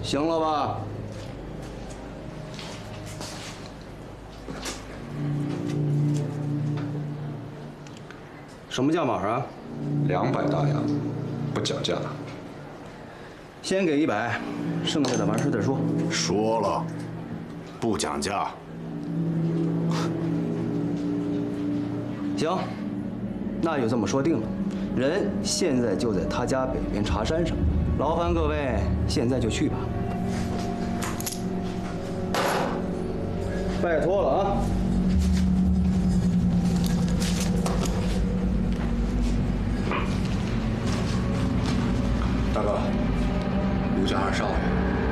行了吧？什么价码啊 ？200大洋，不讲价。 先给100，剩下的完事再说。 说了，不讲价。 行，那就这么说定了。人现在就在他家北边茶山上，劳烦各位现在就去吧。拜托了啊！ 大哥，卢家二少爷。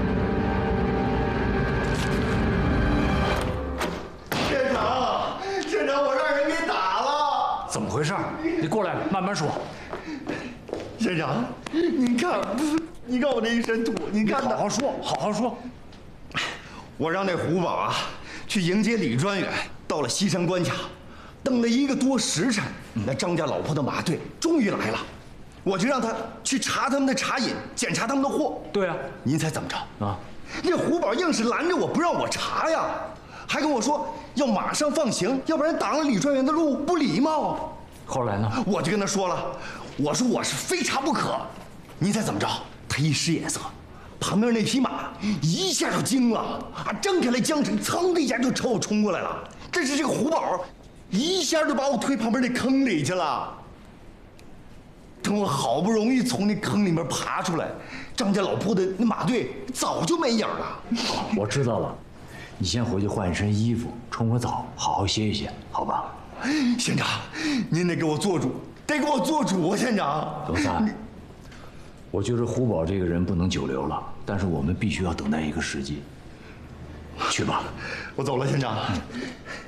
县长，我让人给打了。 怎么回事？你过来，慢慢说。 县长，您看，你看我这一身土，您看好好说，好好说。 我让那胡宝啊去迎接李专员，到了西山关卡，等了1个多时辰，那张家老铺的马队终于来了。我就让他去查他们的茶饮，检查他们的货。 对啊， 您猜怎么着啊？ 那胡宝硬是拦着我不让我查呀，还跟我说要马上放行，要不然挡了李专员的路不礼貌。 后来呢？ 我就跟他说了，我说我是非查不可。您猜怎么着？他一使眼色，旁边那匹马一下就惊了啊，睁开了缰绳，噌的一下就朝我冲过来了。这是这个胡宝一下就把我推旁边那坑里去了。等我好不容易从那坑里面爬出来，张家老铺的那马队早就没影了。 我知道了，你先回去换一身衣服，冲个澡，好好歇一歇，好吧？ 县长，您得给我做主，得给我做主啊，县长。 刘三，我觉得胡宝这个人不能久留了，但是我们必须要等待一个时机。去吧， 我走了，县长。